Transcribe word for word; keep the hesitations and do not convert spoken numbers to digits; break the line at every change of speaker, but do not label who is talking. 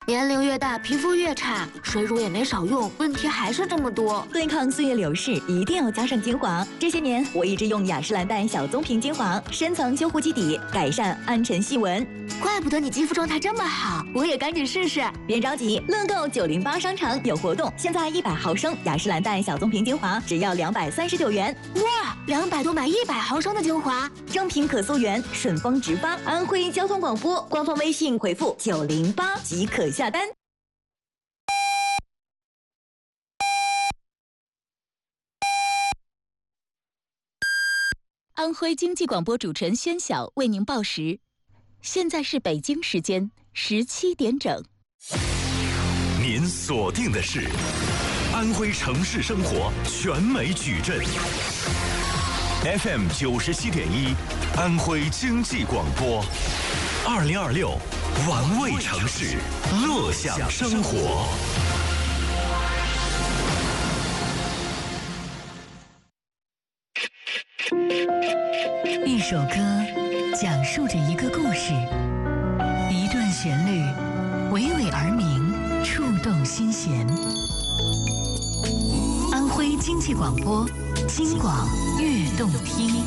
年龄越大，皮肤越差，水乳也没少用，问题还是这么多。
对抗岁月流逝，一定要加上精华。这些年，我一直用雅诗兰黛小棕瓶精华，深层修护基底，改善暗沉细纹。
怪不得你肌肤状态这么好，我也赶紧试试。
别着急，乐购九零八商城有活动，现在一百毫升雅诗兰黛小棕瓶精华只要两百三十九元。
哇，两百多买一百毫升的精华，
正品可溯源，顺丰直发。安徽交通广播官方微信回复九零八即可下单。
安徽经济广播主持人宣晓为您报时，现在是北京时间十七点整。
您锁定的是安徽城市生活全美矩阵 F M 九十七点一，安徽经济广播，二零二六玩味城市，乐享生活。
一首歌讲述着一个故事，一段旋律娓娓而明，触动心弦。安徽经济广播，京广悦动听。